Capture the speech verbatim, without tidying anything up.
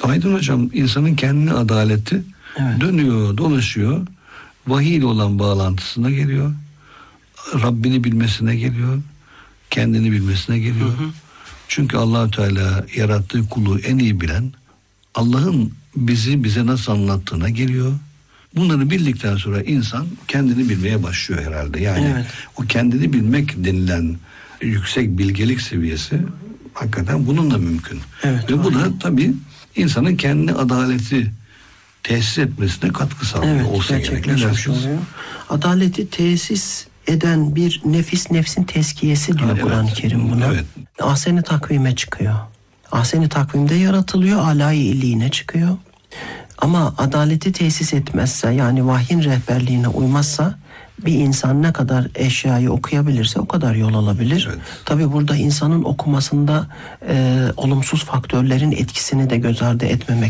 Aydın hocam, insanın kendi adaleti evet. dönüyor, dolaşıyor. Vahiy ile olan bağlantısına geliyor. Rabbini bilmesine geliyor. Kendini bilmesine geliyor. Hı hı. Çünkü Allah-u Teala yarattığı kulu en iyi bilen, Allah'ın bizi bize nasıl anlattığına geliyor. Bunları bildikten sonra insan kendini bilmeye başlıyor herhalde. Yani evet. o kendini bilmek denilen yüksek bilgelik seviyesi hakikaten bununla mümkün. Evet, ve bu da tabii insanın kendi adaleti tesis etmesine katkı sağlıyor. Evet, olsa gerek. Adaleti tesis eden bir nefis, nefsin tezkiyesi diyor evet. Kur'an-ı Kerim buna. Evet. Ahsen-i takvime çıkıyor. Ahsen-i takvimde yaratılıyor, alâ-i illiğine çıkıyor. Ama adaleti tesis etmezse, yani vahyin rehberliğine uymazsa, bir insan ne kadar eşyayı okuyabilirse o kadar yol alabilir. Evet. Tabii burada insanın okumasında e, olumsuz faktörlerin etkisini de göz ardı etmemek